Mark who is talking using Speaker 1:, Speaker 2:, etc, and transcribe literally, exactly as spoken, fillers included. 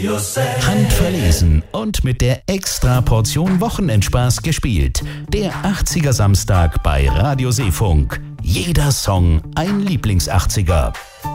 Speaker 1: Handverlesen und mit der Extra-Portion Wochenendspaß gespielt. Der achtziger Samstag bei Radio Seefunk. Jeder Song ein Lieblings-achtziger.